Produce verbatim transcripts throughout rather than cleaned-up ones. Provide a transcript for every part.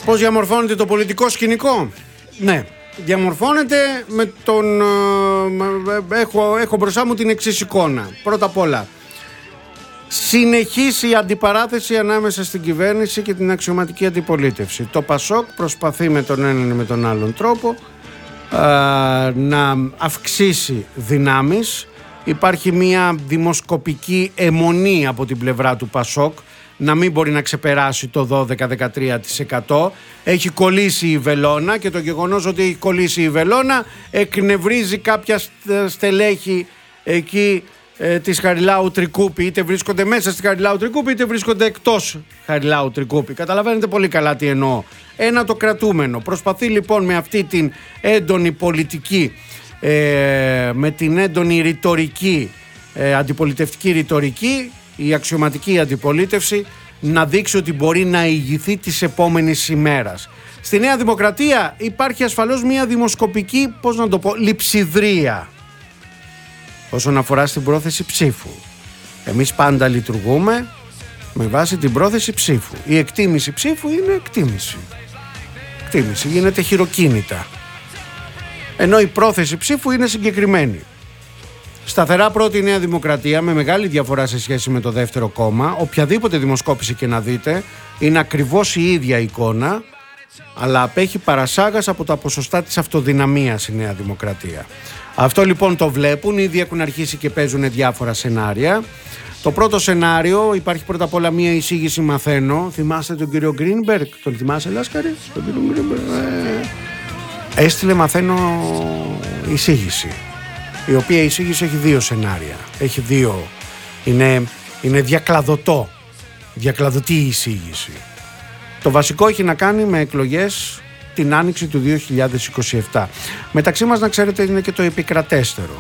Πώς διαμορφώνεται το πολιτικό σκηνικό? Ναι, διαμορφώνεται με τον... Έχω, έχω μπροστά μου την εξής εικόνα. Πρώτα απ' όλα, συνεχής η αντιπαράθεση ανάμεσα στην κυβέρνηση και την αξιωματική αντιπολίτευση. Το Πασόκ προσπαθεί με τον έναν ή με τον άλλον τρόπο α, να αυξήσει δυνάμεις. Υπάρχει μια δημοσκοπική αιμονή από την πλευρά του Πασόκ να μην μπορεί να ξεπεράσει το δώδεκα με δεκατρία τοις εκατό. Έχει κολλήσει η βελόνα και το γεγονός ότι έχει κολλήσει η βελόνα εκνευρίζει κάποια στελέχη εκεί ε, της Χαριλάου Τρικούπη, είτε βρίσκονται μέσα στη Χαριλάου Τρικούπη είτε βρίσκονται εκτός Χαριλάου Τρικούπη. Καταλαβαίνετε πολύ καλά τι εννοώ. Ένα το κρατούμενο. Προσπαθεί λοιπόν με αυτή την έντονη πολιτική, ε, με την έντονη ρητορική, ε, αντιπολιτευτική ρητορική, η αξιωματική αντιπολίτευση να δείξει ότι μπορεί να ηγηθεί της επόμενης ημέρας. Στη Νέα Δημοκρατία υπάρχει ασφαλώς μια δημοσκοπική, πώς να το πω, λειψιδρία όσον αφορά στην πρόθεση ψήφου. Εμείς πάντα λειτουργούμε με βάση την πρόθεση ψήφου. Η εκτίμηση ψήφου είναι εκτίμηση. Εκτίμηση γίνεται χειροκίνητα. Ενώ η πρόθεση ψήφου είναι συγκεκριμένη. Σταθερά πρώτη η Νέα Δημοκρατία, με μεγάλη διαφορά σε σχέση με το δεύτερο κόμμα. Οποιαδήποτε δημοσκόπηση και να δείτε, είναι ακριβώς η ίδια εικόνα, αλλά απέχει παρασάγας από τα ποσοστά της αυτοδυναμίας η Νέα Δημοκρατία. Αυτό λοιπόν το βλέπουν, ήδη έχουν αρχίσει και παίζουν διάφορα σενάρια. Το πρώτο σενάριο, υπάρχει πρώτα απ' όλα μία εισήγηση, μαθαίνω. Θυμάστε τον κύριο Γκρίνμπεργκ, τον θυμάσαι Λάσκαρη? Τον κύριο Γκρίνμπεργκ. Ε, έστειλε, μαθαίνω, εισήγηση. Η οποία εισήγηση έχει δύο σενάρια. Έχει δύο. Είναι, είναι διακλαδωτό. Διακλαδωτή η εισήγηση. Το βασικό έχει να κάνει με εκλογές την άνοιξη του δύο χιλιάδες είκοσι επτά. Μεταξύ μας, να ξέρετε, είναι και το επικρατέστερο.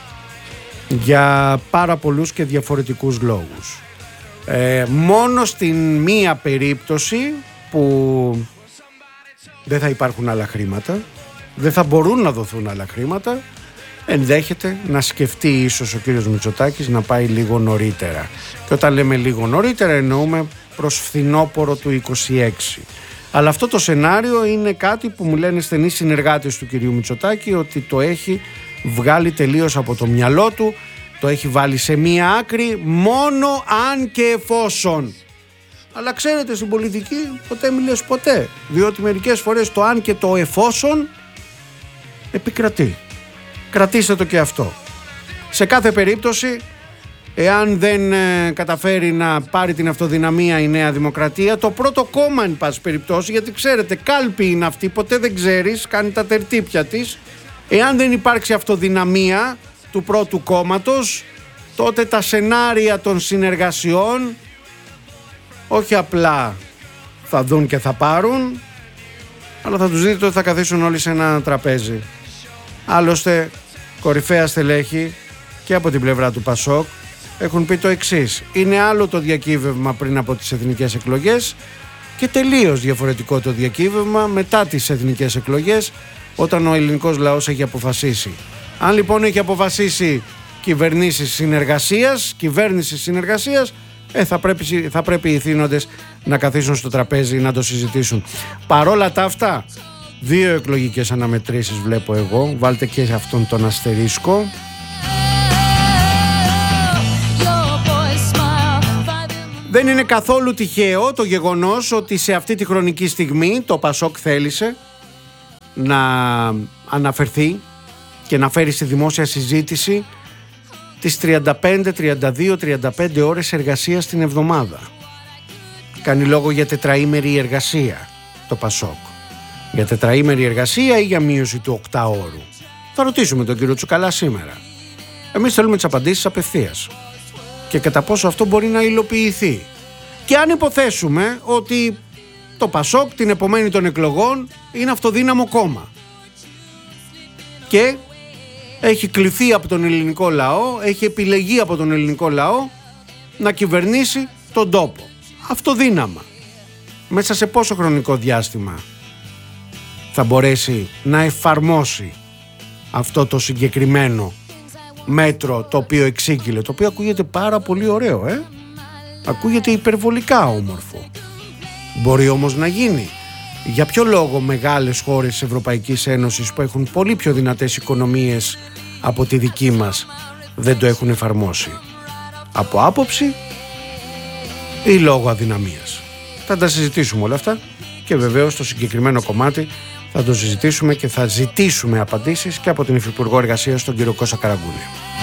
Για πάρα πολλούς και διαφορετικούς λόγους. Ε, μόνο στην μία περίπτωση που δεν θα υπάρχουν άλλα χρήματα, δεν θα μπορούν να δοθούν άλλα χρήματα, ενδέχεται να σκεφτεί ίσως ο κύριος Μητσοτάκης να πάει λίγο νωρίτερα. Και όταν λέμε λίγο νωρίτερα εννοούμε προς φθινόπωρο του είκοσι έξι. Αλλά αυτό το σενάριο είναι κάτι που μου λένε στενοί συνεργάτες του κυρίου Μητσοτάκη ότι το έχει βγάλει τελείως από το μυαλό του, το έχει βάλει σε μία άκρη, μόνο αν και εφόσον. Αλλά ξέρετε, στην πολιτική ποτέ μη λες ποτέ, διότι μερικές φορές το αν και το εφόσον επικρατεί. Κρατήστε το και αυτό. Σε κάθε περίπτωση, εάν δεν ε, καταφέρει να πάρει την αυτοδυναμία η Νέα Δημοκρατία, το πρώτο κόμμα εν πάση περιπτώσει, γιατί ξέρετε κάλπη είναι αυτή, ποτέ δεν ξέρεις, κάνει τα τερτύπια της, εάν δεν υπάρξει αυτοδυναμία του πρώτου κόμματος, τότε τα σενάρια των συνεργασιών όχι απλά θα δουν και θα πάρουν, αλλά θα τους δείτε ότι θα καθίσουν όλοι σε ένα τραπέζι. Άλλωστε, κορυφαία στελέχη και από την πλευρά του Πασόκ έχουν πει το εξής: είναι άλλο το διακύβευμα πριν από τις εθνικές εκλογές και τελείως διαφορετικό το διακύβευμα μετά τις εθνικές εκλογές, όταν ο ελληνικός λαός έχει αποφασίσει. Αν λοιπόν έχει αποφασίσει κυβερνήσεις συνεργασίας, κυβέρνηση συνεργασίας, ε, θα, πρέπει, θα πρέπει οι θύνοντες να καθίσουν στο τραπέζι να το συζητήσουν. Παρόλα τα αυτά, δύο εκλογικές αναμετρήσεις βλέπω εγώ, βάλτε και αυτόν τον αστερίσκο. Δεν είναι καθόλου τυχαίο το γεγονός ότι σε αυτή τη χρονική στιγμή το Πασόκ θέλησε να αναφερθεί και να φέρει στη δημόσια συζήτηση τις τριάντα πέντε, τριάντα δύο, τριάντα πέντε ώρες εργασίας την εβδομάδα. Κάνει λόγο για τετραήμερη εργασία το Πασόκ. Για τετραήμερη εργασία ή για μείωση του οκτάωρου. Θα ρωτήσουμε τον κύριο Τσουκαλά σήμερα. Εμείς θέλουμε τις απαντήσεις απευθείας. Και κατά πόσο αυτό μπορεί να υλοποιηθεί. Και αν υποθέσουμε ότι το Πασόκ την επομένη των εκλογών είναι αυτοδύναμο κόμμα και έχει κληθεί από τον ελληνικό λαό, έχει επιλεγεί από τον ελληνικό λαό να κυβερνήσει τον τόπο. Αυτοδύναμα. Μέσα σε πόσο χρονικό διάστημα θα μπορέσει να εφαρμόσει αυτό το συγκεκριμένο μέτρο το οποίο εξήγηλε, το οποίο ακούγεται πάρα πολύ ωραίο, ε? Ακούγεται υπερβολικά όμορφο. Μπορεί όμως να γίνει. Για ποιο λόγο μεγάλες χώρες της Ευρωπαϊκής Ένωσης που έχουν πολύ πιο δυνατές οικονομίες από τη δική μας δεν το έχουν εφαρμόσει? Από άποψη ή λόγω αδυναμίας? Θα τα συζητήσουμε όλα αυτά και βεβαίως στο συγκεκριμένο κομμάτι θα το συζητήσουμε και θα ζητήσουμε απαντήσεις και από την Υφυπουργό Εργασίας, τον κύριο Κώστα Καραγκούνη.